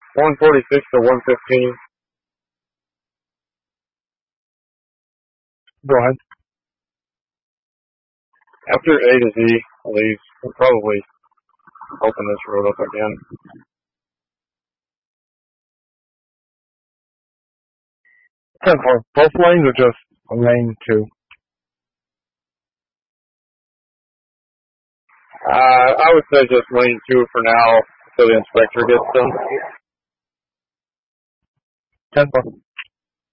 146 to 115. Go ahead. After A to Z leaves, we'll probably open this road up again. 10-4. Both lanes or just lane 2? I would say just lane 2 for now, till the inspector gets done. 10-4.